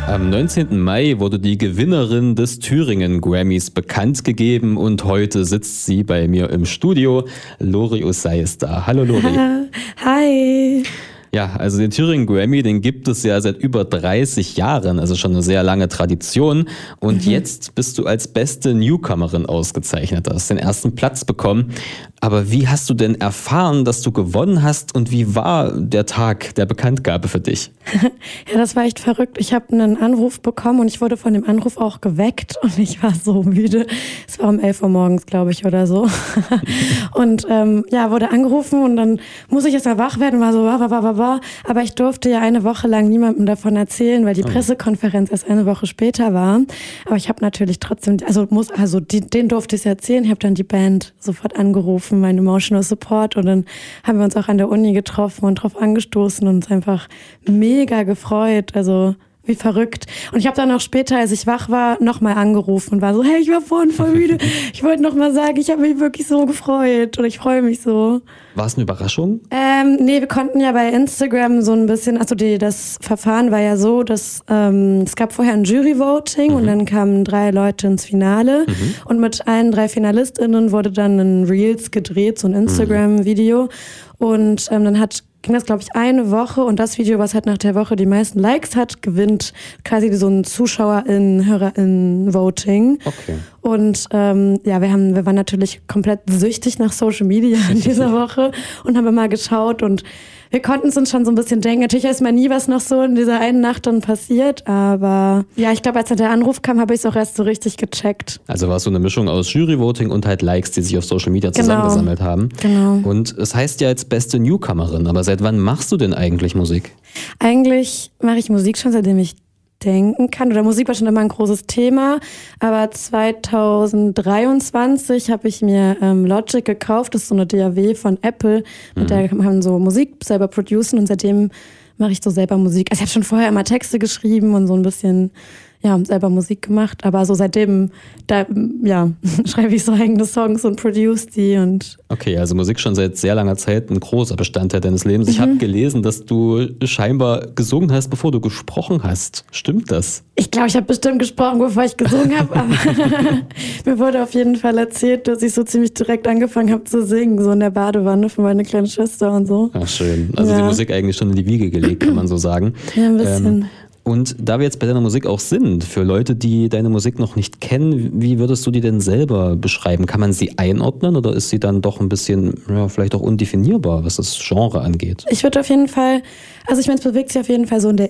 Am 19. Mai wurde die Gewinnerin des Thüringen Grammys bekannt gegeben und heute sitzt sie bei mir im Studio. Lori Ossai ist da. Hallo Lori. Hi. Ja, also den Thüringen Grammy, den gibt es ja seit über 30 Jahren, also schon eine sehr lange Tradition. Und jetzt bist du als beste Newcomerin ausgezeichnet, hast den ersten Platz bekommen. Aber wie hast du denn erfahren, dass du gewonnen hast und wie war der Tag der Bekanntgabe für dich? Ja, das war echt verrückt. Ich habe einen Anruf bekommen und ich wurde von dem Anruf auch geweckt und ich war so müde. Es war um 11 Uhr morgens, glaube ich, oder so. Und wurde angerufen und dann muss ich erst mal wach werden und war so, aber ich durfte ja eine Woche lang niemandem davon erzählen, weil die Pressekonferenz erst eine Woche später war. Aber ich habe natürlich trotzdem, den durfte ich erzählen. Ich habe dann die Band sofort angerufen, mein Emotional Support, und dann haben wir uns auch an der Uni getroffen und drauf angestoßen und uns einfach mega gefreut, also wie verrückt. Und ich habe dann auch später, als ich wach war, nochmal angerufen und war so, hey, ich war vorhin voll müde. Ich wollte nochmal sagen, ich habe mich wirklich so gefreut und ich freue mich so. War es eine Überraschung? Nee, wir konnten ja bei Instagram so ein bisschen, das Verfahren war ja so, dass es gab vorher ein Jury-Voting und dann kamen 3 Leute ins Finale und mit allen 3 FinalistInnen wurde dann ein Reels gedreht, so ein Instagram-Video, und dann ging das, glaube ich, eine Woche, und das Video, was halt nach der Woche die meisten Likes hat, gewinnt quasi so ein HörerInnen-Voting. Okay. Und wir waren natürlich komplett süchtig nach Social Media in dieser Woche und haben immer geschaut, und wir konnten es uns schon so ein bisschen denken. Natürlich weiß man nie, was noch so in dieser einen Nacht dann passiert, aber ja, ich glaube, als dann der Anruf kam, habe ich es auch erst so richtig gecheckt. Also war es so eine Mischung aus Jury-Voting und halt Likes, die sich auf Social Media zusammengesammelt haben. Genau. Und es heißt ja jetzt beste Newcomerin, aber seit wann machst du denn eigentlich Musik? Eigentlich mache ich Musik schon, seitdem ich denken kann. Oder Musik war schon immer ein großes Thema. Aber 2023 habe ich mir Logic gekauft. Das ist so eine DAW von Apple. Mit der kann man so Musik selber producen. Und seitdem mache ich so selber Musik. Also ich habe schon vorher immer Texte geschrieben und so ein bisschen selber Musik gemacht. Aber so seitdem, schreibe ich so eigene Songs und produce die. Und okay, also Musik schon seit sehr langer Zeit ein großer Bestandteil deines Lebens. Ich habe gelesen, dass du scheinbar gesungen hast, bevor du gesprochen hast. Stimmt das? Ich glaube, ich habe bestimmt gesprochen, bevor ich gesungen habe. Aber mir wurde auf jeden Fall erzählt, dass ich so ziemlich direkt angefangen habe zu singen. So in der Badewanne für meine kleine Schwester und so. Ach, schön. Also die Musik eigentlich schon in die Wiege gelegt, kann man so sagen. Ja, ein bisschen. Und da wir jetzt bei deiner Musik auch sind, für Leute, die deine Musik noch nicht kennen, wie würdest du die denn selber beschreiben? Kann man sie einordnen oder ist sie dann doch ein bisschen, vielleicht auch undefinierbar, was das Genre angeht? Ich würde auf jeden Fall, es bewegt sich auf jeden Fall so in der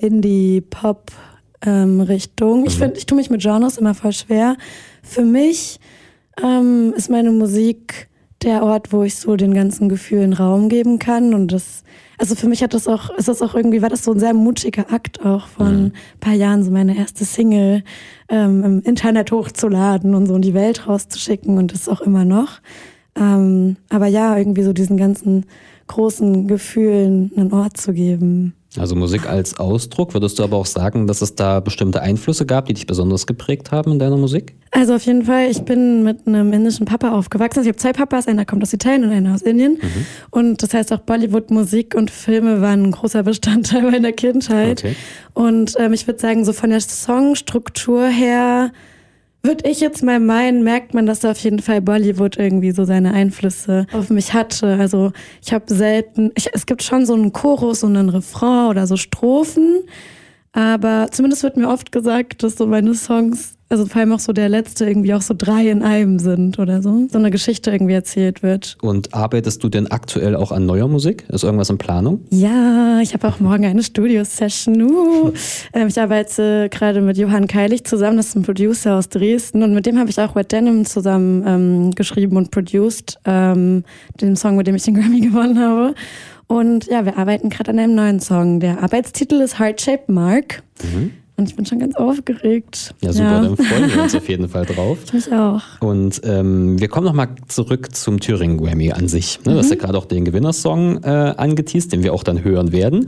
Indie-Pop-Richtung. Ich tue mich mit Genres immer voll schwer. Für mich ist meine Musik der Ort, wo ich so den ganzen Gefühlen Raum geben kann, und für mich war das auch so ein sehr mutiger Akt auch von ein paar Jahren, so meine erste Single im Internet hochzuladen und so in die Welt rauszuschicken, und das auch immer noch. Aber ja, irgendwie so diesen ganzen großen Gefühlen einen Ort zu geben. Also Musik als Ausdruck, würdest du aber auch sagen, dass es da bestimmte Einflüsse gab, die dich besonders geprägt haben in deiner Musik? Also auf jeden Fall, ich bin mit einem indischen Papa aufgewachsen. Also ich habe 2 Papas, einer kommt aus Italien und einer aus Indien. Und das heißt auch Bollywood-Musik und Filme waren ein großer Bestandteil meiner Kindheit. Okay. Und ich würde sagen, so von der Songstruktur her, würde ich jetzt mal meinen, merkt man, dass da auf jeden Fall Bollywood irgendwie so seine Einflüsse auf mich hatte. Also ich habe es gibt schon so einen Chorus und einen Refrain oder so Strophen, aber zumindest wird mir oft gesagt, dass so meine Songs, also vor allem auch so der letzte, irgendwie auch so 3 in einem sind oder so. So eine Geschichte irgendwie erzählt wird. Und arbeitest du denn aktuell auch an neuer Musik? Ist irgendwas in Planung? Ja, ich habe auch morgen eine Studio-Session. Ich arbeite gerade mit Johann Keilig zusammen, das ist ein Producer aus Dresden. Und mit dem habe ich auch Wet Denim zusammen geschrieben und produced, den Song, mit dem ich den Grammy gewonnen habe. Und ja, wir arbeiten gerade an einem neuen Song. Der Arbeitstitel ist Heart-Shaped Mark. Und ich bin schon ganz aufgeregt. Ja, super, dann freuen wir uns auf jeden Fall drauf. Ich mich auch. Und wir kommen nochmal zurück zum Thüringen Grammy an sich. Du hast ja gerade auch den Gewinnersong angeteast, den wir auch dann hören werden.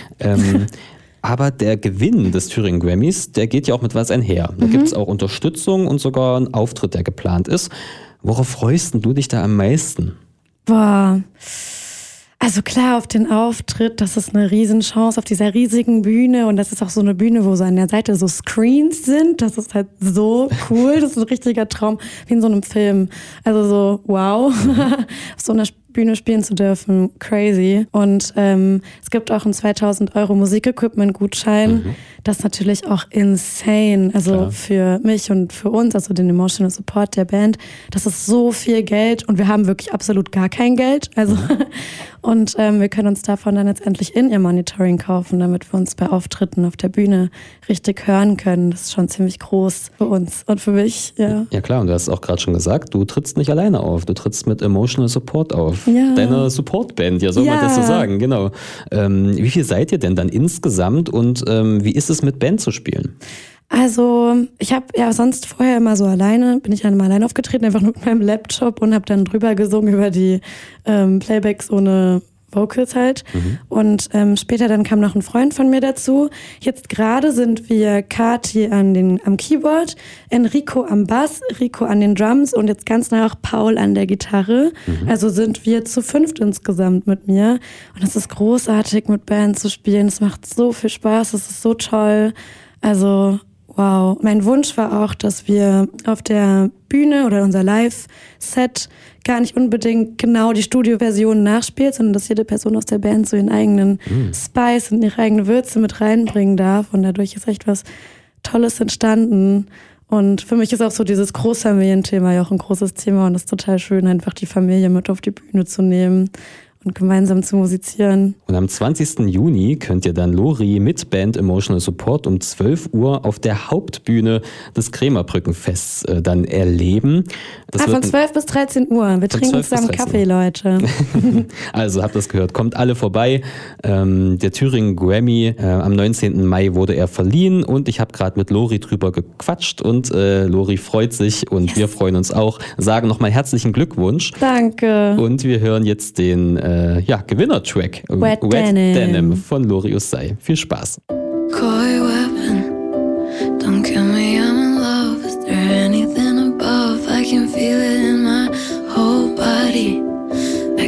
Aber der Gewinn des Thüringen Grammys, der geht ja auch mit was einher. Da gibt es auch Unterstützung und sogar einen Auftritt, der geplant ist. Worauf freust du dich da am meisten? Boah. Also klar, auf den Auftritt, das ist eine Riesenchance auf dieser riesigen Bühne und das ist auch so eine Bühne, wo so an der Seite so Screens sind. Das ist halt so cool, das ist ein richtiger Traum, wie in so einem Film. Also so, wow, auf so einer Bühne spielen zu dürfen, crazy. Und es gibt auch einen 2.000 € Musikequipment-Gutschein. Das ist natürlich auch insane. Also klar. Für mich und für uns, also den Emotional Support der Band, das ist so viel Geld und wir haben wirklich absolut gar kein Geld. Also und wir können uns davon dann jetzt endlich In-Ear-Monitoring kaufen, damit wir uns bei Auftritten auf der Bühne richtig hören können. Das ist schon ziemlich groß für uns und für mich, ja. Ja klar, und du hast auch gerade schon gesagt, du trittst nicht alleine auf, du trittst mit Emotional Support auf. Ja. Deine Support-Band, ja, soll man das so sagen, genau. Wie viel seid ihr denn dann insgesamt und wie ist es mit Band zu spielen? Also ich habe ja sonst vorher immer so bin ich einmal allein aufgetreten, einfach nur mit meinem Laptop und habe dann drüber gesungen über die Playbacks ohne Vocals halt. Und später dann kam noch ein Freund von mir dazu. Jetzt gerade sind wir Kati am Keyboard, Enrico am Bass, Rico an den Drums und jetzt ganz nach Paul an der Gitarre. Also sind wir zu 5 insgesamt mit mir. Und es ist großartig, mit Band zu spielen. Es macht so viel Spaß, es ist so toll. Also wow. Mein Wunsch war auch, dass wir auf der Bühne oder unser Live-Set gar nicht unbedingt genau die Studioversion nachspielt, sondern dass jede Person aus der Band so ihren eigenen Spice und ihre eigene Würze mit reinbringen darf. Und dadurch ist echt was Tolles entstanden. Und für mich ist auch so dieses Großfamilienthema ja auch ein großes Thema. Und es ist total schön, einfach die Familie mit auf die Bühne zu nehmen und gemeinsam zu musizieren. Und am 20. Juni könnt ihr dann Lori mit Band Emotional Support um 12 Uhr auf der Hauptbühne des Krämerbrückenfests dann erleben. Das von 12 bis 13 Uhr. Wir trinken zusammen Kaffee, Leute. Also habt das gehört. Kommt alle vorbei. Der Thüringen Grammy, am 19. Mai wurde er verliehen und ich habe gerade mit Lori drüber gequatscht und Lori freut sich und wir freuen uns auch. Sagen nochmal herzlichen Glückwunsch. Danke. Und wir hören jetzt den Gewinner-Track Wet Denim von Lori Ussay. Viel Spaß.